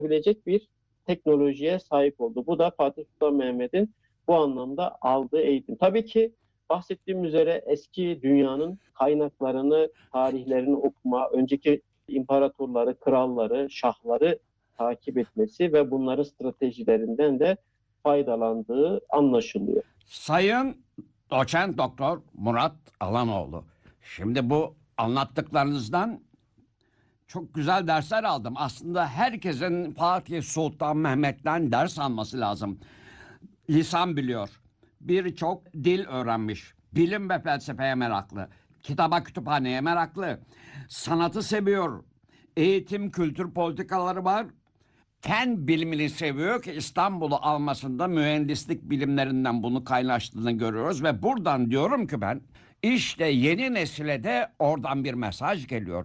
bilecek bir teknolojiye sahip oldu. Bu da Fatih Sultan Mehmet'in bu anlamda aldığı eğitim. Tabii ki bahsettiğim üzere eski dünyanın kaynaklarını, tarihlerini okuma, önceki imparatorları, kralları, şahları takip etmesi ve bunların stratejilerinden de faydalandığı anlaşılıyor. Sayın Doçent Doktor Murat Alanoğlu, şimdi bu anlattıklarınızdan çok güzel dersler aldım. Aslında herkesin Fatih Sultan Mehmet'ten ders alması lazım. Lisan biliyor, birçok dil öğrenmiş, bilim ve felsefeye meraklı, kitaba kütüphaneye meraklı, sanatı seviyor, eğitim, kültür politikaları var. Fen bilimini seviyor ki İstanbul'u almasında mühendislik bilimlerinden bunu kaynaştığını görüyoruz ve buradan diyorum ki ben işte yeni nesile de oradan bir mesaj geliyor.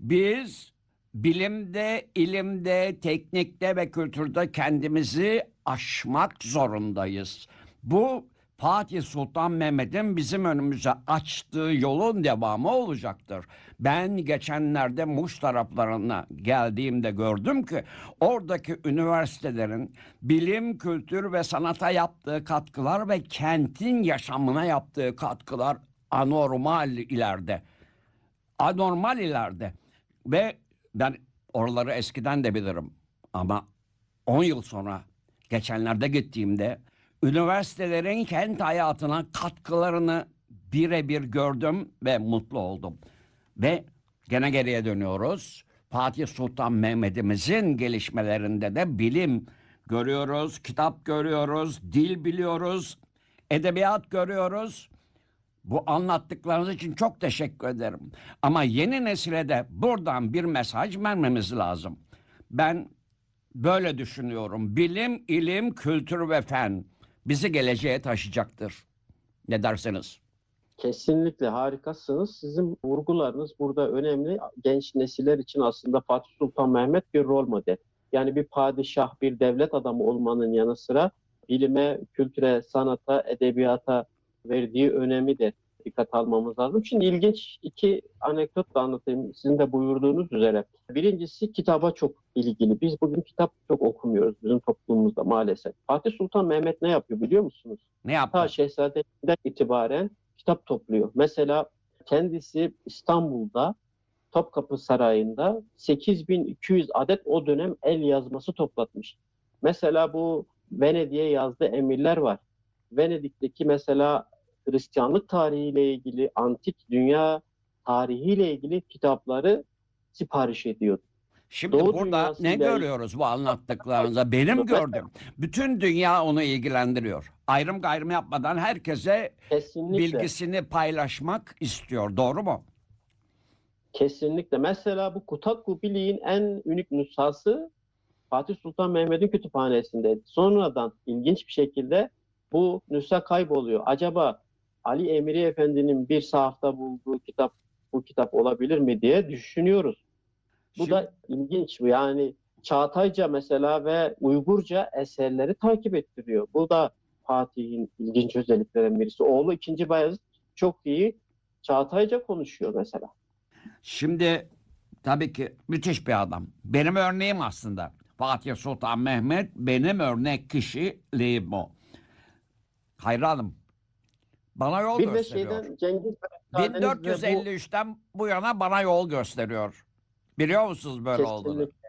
Biz bilimde, ilimde, teknikte ve kültürde kendimizi aşmak zorundayız. Bu Fatih Sultan Mehmet'in bizim önümüze açtığı yolun devamı olacaktır. Ben geçenlerde Muş taraflarına geldiğimde gördüm ki oradaki üniversitelerin bilim, kültür ve sanata yaptığı katkılar ve kentin yaşamına yaptığı katkılar anormal ileride. Anormal ileride. Ve ben oraları eskiden de bilirim. Ama 10 yıl sonra geçenlerde gittiğimde üniversitelerin kent hayatına katkılarını birebir gördüm ve mutlu oldum. Ve gene geriye dönüyoruz. Fatih Sultan Mehmet'imizin gelişmelerinde de bilim görüyoruz, kitap görüyoruz, dil biliyoruz, edebiyat görüyoruz. Bu anlattıklarınız için çok teşekkür ederim. Ama yeni nesile de buradan bir mesaj vermemiz lazım. Ben böyle düşünüyorum. Bilim, ilim, kültür ve fen bizi geleceğe taşıyacaktır. Ne dersiniz? Kesinlikle harikasınız. Sizin vurgularınız burada önemli. Genç nesiller için aslında Fatih Sultan Mehmet bir rol model. Yani bir padişah, bir devlet adamı olmanın yanı sıra bilime, kültüre, sanata, edebiyata verdiği önemi de dikkat almamız lazım. Şimdi ilginç iki anekdot da anlatayım. Sizin de buyurduğunuz üzere. Birincisi kitaba çok ilgili. Biz bugün kitap çok okumuyoruz bizim toplumumuzda maalesef. Fatih Sultan Mehmet ne yapıyor biliyor musunuz? Ne Ta yaptı? Şehzade'den itibaren kitap topluyor. Mesela kendisi İstanbul'da Topkapı Sarayı'nda 8200 adet o dönem el yazması toplatmış. Mesela bu Venedik'e yazdığı emirler var. Venedik'teki mesela Hristiyanlık tarihiyle ilgili, antik dünya tarihiyle ilgili kitapları sipariş ediyor. Şimdi Doğu burada ne dünyasıyla ilgili görüyoruz bu anlattıklarınıza? Benim mesela gördüğüm bütün dünya onu ilgilendiriyor. Ayrım gayrım yapmadan herkese kesinlikle bilgisini paylaşmak istiyor. Doğru mu? kesinlikle mesela bu Kutatku Biliğin en unik nüshası Fatih Sultan Mehmet'in kütüphanesindeydi. Sonradan ilginç bir şekilde bu nüsha kayboluyor. Acaba Ali Emiri Efendi'nin bir sahafta bulduğu kitap bu kitap olabilir mi diye düşünüyoruz. Bu Şimdi da ilginç. Yani Çağatayca mesela ve Uygurca eserleri takip ettiriyor. Bu da Fatih'in ilginç özelliklerinden birisi. Oğlu II. Bayezid çok iyi Çağatayca konuşuyor mesela. Şimdi tabii ki müthiş bir adam. Benim örneğim aslında. Fatih Sultan Mehmet benim örnek kişiliğim o. Hayranım. Bana yol Bir de gösteriyor. şeyden Cengiz müsaadenizle bu 1453'ten bu yana bana yol gösteriyor. Biliyor musunuz böyle olduğunu? kesinlikle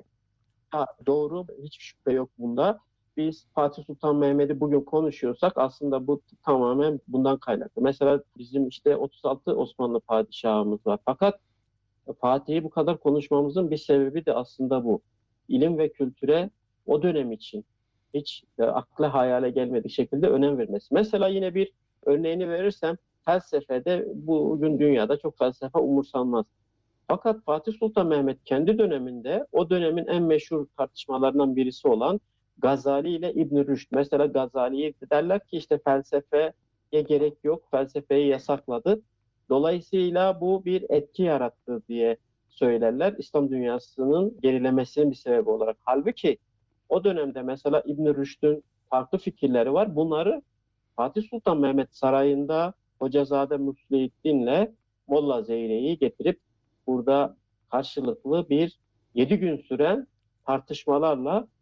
doğru, hiç şüphe yok bunda. Biz Fatih Sultan Mehmet'i bugün konuşuyorsak aslında bu tamamen bundan kaynaklı. Mesela bizim işte 36 Osmanlı padişahımız var. Fakat Fatih'i bu kadar konuşmamızın bir sebebi de aslında bu. İlim ve kültüre o dönem için hiç akla hayale gelmedik şekilde önem vermesi. Mesela yine bir örneğini verirsem felsefede bugün dünyada çok felsefe umursanmaz. Fakat Fatih Sultan Mehmet kendi döneminde o dönemin en meşhur tartışmalarından birisi olan Gazali ile İbn Rüşd. Mesela Gazali'ye derler ki işte felsefeye gerek yok, felsefeyi yasakladı. Dolayısıyla bu bir etki yarattı diye söylerler İslam dünyasının gerilemesinin bir sebebi olarak. Halbuki o dönemde mesela İbn Rüşd'ün farklı fikirleri var. Bunları Fatih Sultan Mehmet Sarayı'nda Hocazade Müslihiddin'le Molla Zeyre'yi getirip burada karşılıklı bir 7 gün süren tartışmalarla